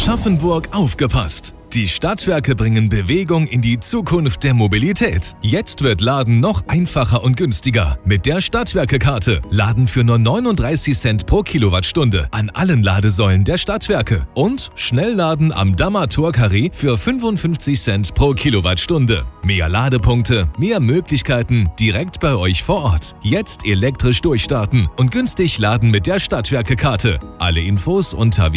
Aschaffenburg aufgepasst! Die Stadtwerke bringen Bewegung in die Zukunft der Mobilität. Jetzt wird Laden noch einfacher und günstiger. Mit der Stadtwerke-Karte. Laden für nur 39 Cent pro Kilowattstunde an allen Ladesäulen der Stadtwerke. Und Schnellladen am Dammer Tor-Carré für 55 Cent pro Kilowattstunde. Mehr Ladepunkte, mehr Möglichkeiten direkt bei euch vor Ort. Jetzt elektrisch durchstarten und günstig laden mit der Stadtwerke-Karte. Alle Infos unter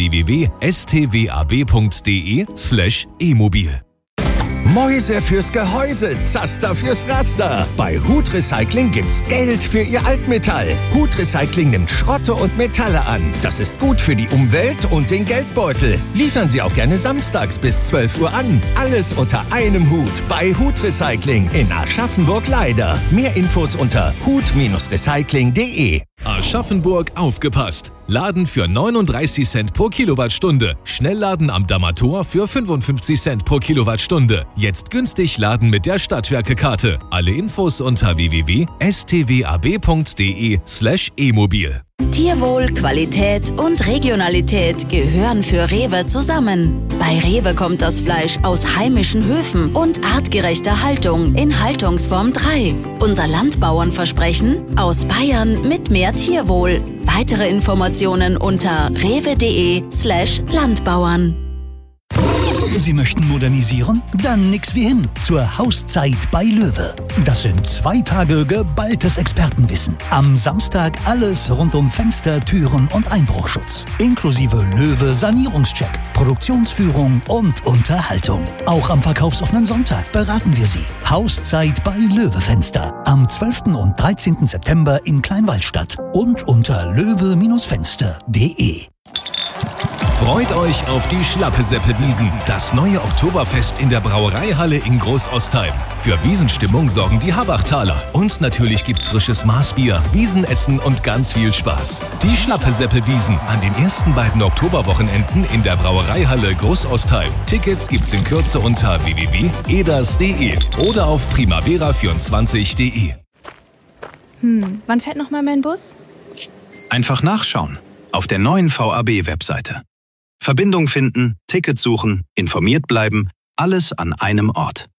www.stwab.de/e-mobil. Mäuse fürs Gehäuse, Zaster fürs Raster. Bei Hut Recycling gibt's Geld für Ihr Altmetall. Hut Recycling nimmt Schrotte und Metalle an. Das ist gut für die Umwelt und den Geldbeutel. Liefern Sie auch gerne samstags bis 12 Uhr an. Alles unter einem Hut bei Hut Recycling in Aschaffenburg-Leider. Mehr Infos unter hut-recycling.de. Aschaffenburg aufgepasst! Laden für 39 Cent pro Kilowattstunde. Schnellladen am Dammer Tor für 55 Cent pro Kilowattstunde. Jetzt günstig laden mit der Stadtwerke-Karte. Alle Infos unter www.stwab.de/e-mobil. Tierwohl, Qualität und Regionalität gehören für Rewe zusammen. Bei Rewe kommt das Fleisch aus heimischen Höfen und artgerechter Haltung in Haltungsform 3. Unser Landbauernversprechen: aus Bayern mit mehr Tierwohl. Weitere Informationen unter rewe.de/Landbauern. Sie möchten modernisieren? Dann nix wie hin zur Hauszeit bei Löwe. Das sind 2 Tage geballtes Expertenwissen. Am Samstag alles rund um Fenster, Türen und Einbruchschutz. Inklusive Löwe Sanierungscheck, Produktionsführung und Unterhaltung. Auch am verkaufsoffenen Sonntag beraten wir Sie. Hauszeit bei Löwe Fenster. Am 12. und 13. September in Kleinwaldstadt und unter löwe-fenster.de. Freut euch auf die Schlappeseppelwiesen, das neue Oktoberfest in der Brauereihalle in Großostheim. Für Wiesenstimmung sorgen die Habachtaler. Und natürlich gibt's frisches Maßbier, Wiesenessen und ganz viel Spaß. Die Schlappeseppelwiesen an den ersten beiden Oktoberwochenenden in der Brauereihalle Großostheim. Tickets gibt's in Kürze unter www.eders.de oder auf primavera24.de. Wann fährt nochmal mein Bus? Einfach nachschauen auf der neuen VAB-Webseite. Verbindung finden, Ticket suchen, informiert bleiben, alles an einem Ort.